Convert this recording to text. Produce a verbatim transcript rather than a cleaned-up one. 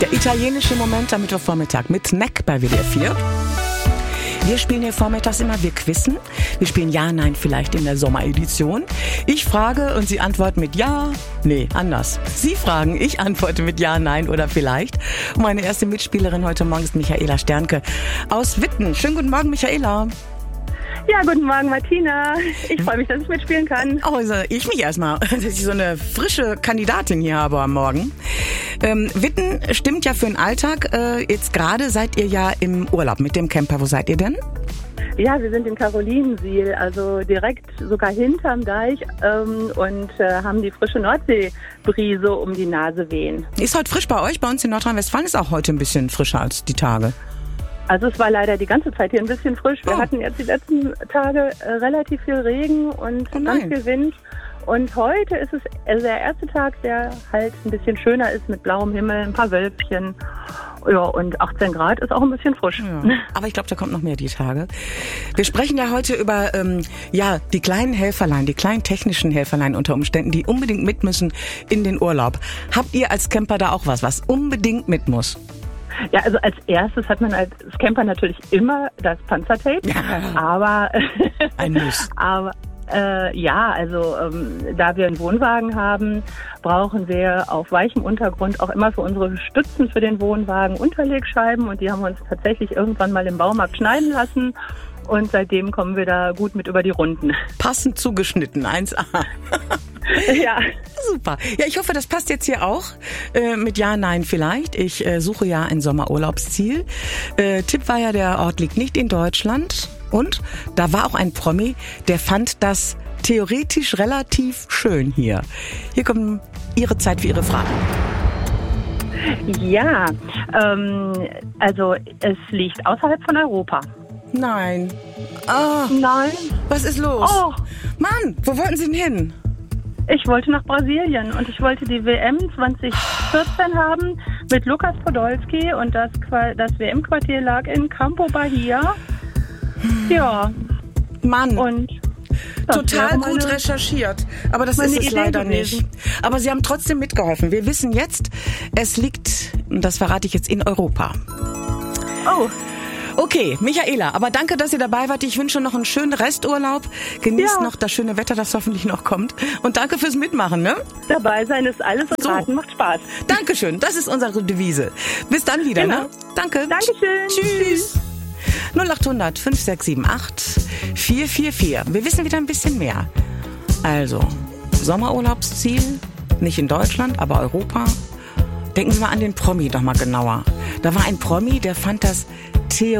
Der italienische Moment am Mittwochvormittag mit Neck bei W D R vier. Wir spielen hier vormittags immer, wir quizzen. Wir spielen Ja, Nein vielleicht in der Sommeredition. Ich frage und Sie antworten mit Ja, nee, anders. Sie fragen, ich antworte mit Ja, Nein oder vielleicht. Und meine erste Mitspielerin heute Morgen ist Michaela Sternke aus Witten. Schönen guten Morgen, Michaela. Ja, guten Morgen, Martina. Ich freue mich, dass ich mitspielen kann. Oh, also ich mich erstmal, dass ich so eine frische Kandidatin hier habe am Morgen. Ähm, Witten stimmt ja für den Alltag. Äh, jetzt gerade seid ihr ja im Urlaub mit dem Camper. Wo seid ihr denn? Ja, wir sind in Karolinensiel, also direkt sogar hinterm Deich ähm, und äh, haben die frische Nordseebrise um die Nase wehen. Ist heute frisch bei euch? Bei uns in Nordrhein-Westfalen ist auch heute ein bisschen frischer als die Tage. Also es war leider die ganze Zeit hier ein bisschen frisch. Wir Oh. hatten jetzt die letzten Tage äh, relativ viel Regen und Oh ganz nein. viel Wind. Und heute ist es also der erste Tag, der halt ein bisschen schöner ist mit blauem Himmel, ein paar Wölkchen. Ja, und achtzehn Grad ist auch ein bisschen frisch. Ja. Aber ich glaube, da kommt noch mehr die Tage. Wir sprechen ja heute über ähm, ja die kleinen Helferlein, die kleinen technischen Helferlein unter Umständen, die unbedingt mit müssen in den Urlaub. Habt ihr als Camper da auch was, was unbedingt mit muss? Ja, also als erstes hat man als Camper natürlich immer das Panzertape. Ja. Aber, Ein Muss. aber äh, ja, also ähm, da wir einen Wohnwagen haben, brauchen wir auf weichem Untergrund auch immer für unsere Stützen für den Wohnwagen Unterlegscheiben und die haben wir uns tatsächlich irgendwann mal im Baumarkt schneiden lassen und seitdem kommen wir da gut mit über die Runden. Passend zugeschnitten, eins A. Ja. Super. Ja, ich hoffe, das passt jetzt hier auch äh, mit Ja, Nein vielleicht. Ich äh, suche ja ein Sommerurlaubsziel. Äh, Tipp war ja, der Ort liegt nicht in Deutschland. Und da war auch ein Promi, der fand das theoretisch relativ schön hier. Hier kommt Ihre Zeit für Ihre Fragen. Ja, ähm, also es liegt außerhalb von Europa. Nein. Ah, Nein. was ist los? Oh. Mann, wo wollten Sie denn hin? Ich wollte nach Brasilien und ich wollte die W M zwanzig vierzehn haben mit Lukas Podolski und das, Qua- das W M-Quartier lag in Campo Bahia. Ja, Mann. und das Total wäre meine- gut recherchiert, aber das meine ist es Idee leider gewesen. nicht. Aber Sie haben trotzdem mitgeholfen. Wir wissen jetzt, es liegt, und das verrate ich jetzt, in Europa. Oh, Okay, Michaela, aber danke, dass ihr dabei wart. Ich wünsche noch einen schönen Resturlaub. Genießt Ja. noch das schöne Wetter, das hoffentlich noch kommt. Und danke fürs Mitmachen, ne? dabei sein ist alles und So. raten macht Spaß. Dankeschön, das ist unsere Devise. Bis dann wieder, Genau. ne? Danke. Dankeschön. Tschüss. null acht hundert fünf sechs sieben acht vier vier vier. Wir wissen wieder ein bisschen mehr. Also, Sommerurlaubsziel, nicht in Deutschland, aber Europa. Denken Sie mal an den Promi doch mal genauer. Da war ein Promi, der fand das theoretisch